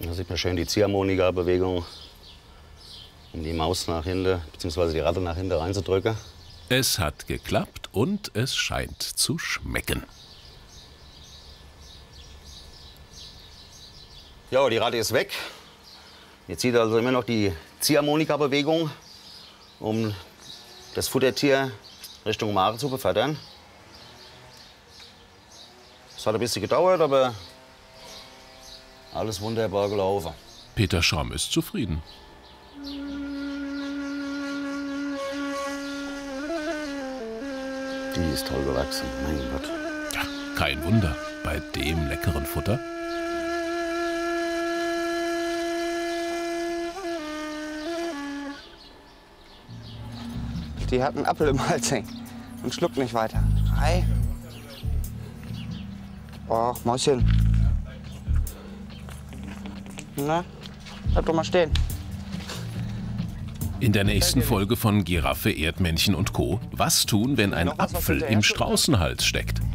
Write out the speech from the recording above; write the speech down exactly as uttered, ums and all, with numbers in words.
Da sieht man schön die Ziehharmonika-Bewegung, um die Maus nach hinten, bzw. die Ratte nach hinten reinzudrücken. Es hat geklappt und es scheint zu schmecken. Ja, die Ratte ist weg. Jetzt zieht also immer noch die Ziehharmonika-Bewegung, um das Futtertier Richtung Mare zu befördern. Es hat ein bisschen gedauert, aber alles wunderbar gelaufen. Peter Schramm ist zufrieden. Die ist toll gewachsen, mein Gott. Ja, kein Wunder bei dem leckeren Futter. Die hat einen Apfel im Hals hängen und schluckt nicht weiter. Ei. Och, Mäuschen. Na, bleib doch mal stehen. In der nächsten Folge von Giraffe, Erdmännchen und Co. Was tun, wenn ein Apfel im Straußenhals steckt?